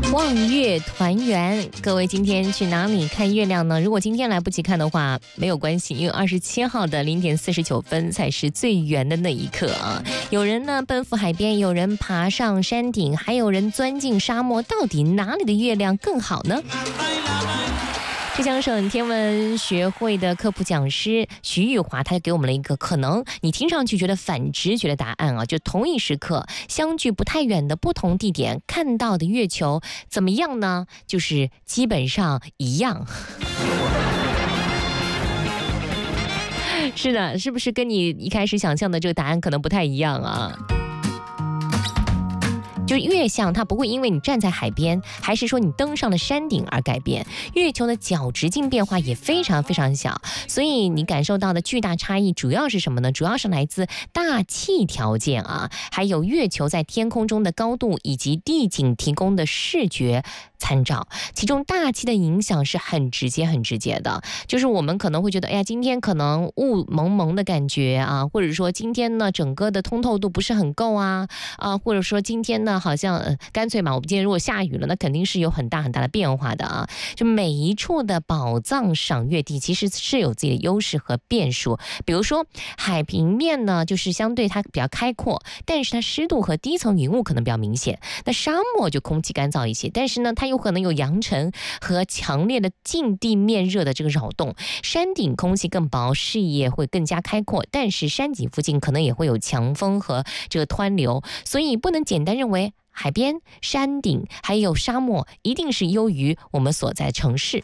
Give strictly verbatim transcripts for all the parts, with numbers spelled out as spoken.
望月团圆，各位今天去哪里看月亮呢？如果今天来不及看的话，没有关系，因为二十七号的零点四十九分才是最圆的那一刻啊！有人呢奔赴海边，有人爬上山顶，还有人钻进沙漠，到底哪里的月亮更好呢？浙江省天文学会的科普讲师徐玉华，他就给我们了一个可能你听上去觉得反直觉的答案啊，就同一时刻相距不太远的不同地点看到的月球怎么样呢？就是基本上一样。是的，是不是跟你一开始想象的这个答案可能不太一样啊？就月相它不会因为你站在海边还是说你登上了山顶而改变，月球的角直径变化也非常非常小，所以你感受到的巨大差异主要是什么呢？主要是来自大气条件啊，还有月球在天空中的高度以及地景提供的视觉参照，其中大气的影响是很直接很直接的，就是我们可能会觉得哎呀今天可能雾蒙蒙的感觉啊，或者说今天呢整个的通透度不是很够啊啊，或者说今天呢好像、呃、干脆嘛，我们今天如果下雨了，那肯定是有很大很大的变化的啊。就每一处的宝藏赏月地其实是有自己的优势和变数，比如说海平面呢就是相对它比较开阔，但是它湿度和低层云雾可能比较明显，那沙漠就空气干燥一些，但是呢它有可能有扬尘和强烈的近地面热的这个扰动，山顶空气更薄，视野会更加开阔，但是山脊附近可能也会有强风和这个湍流，所以不能简单认为海边、山顶还有沙漠一定是优于我们所在城市。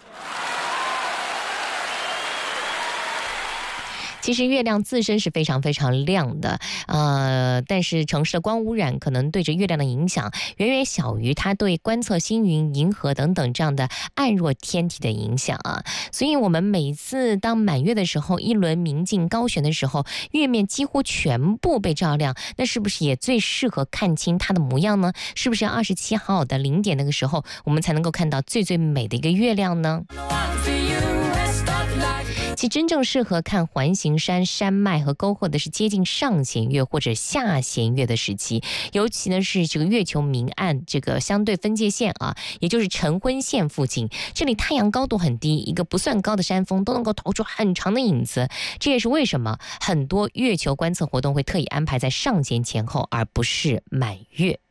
其实月亮自身是非常非常亮的，呃，但是城市的光污染可能对着月亮的影响远远小于它对观测星云、银河等等这样的暗弱天体的影响啊。所以我们每次当满月的时候，一轮明镜高悬的时候，月面几乎全部被照亮，那是不是也最适合看清它的模样呢？是不是要二十七号的零点那个时候，我们才能够看到最最美的一个月亮呢？其真正适合看环形山山脉和沟壑的是接近上弦月或者下弦月的时期，尤其呢是这个月球明暗这个相对分界线啊，也就是晨昏线附近，这里太阳高度很低，一个不算高的山峰都能够投出很长的影子，这也是为什么很多月球观测活动会特意安排在上弦前后，而不是满月。